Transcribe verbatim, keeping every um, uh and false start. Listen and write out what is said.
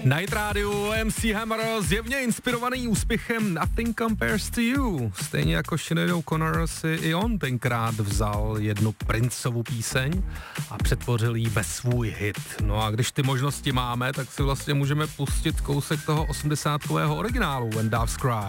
Night Radio M C Hammer, zjevně inspirovaný úspěchem Nothing Compares to You. Stejně jako Sinead O'Connor si i on tenkrát vzal jednu Princeovu píseň a přetvořil ji ve svůj hit. No a když ty možnosti máme, tak si vlastně můžeme pustit kousek toho osmdesátkového originálu When Doves Cry.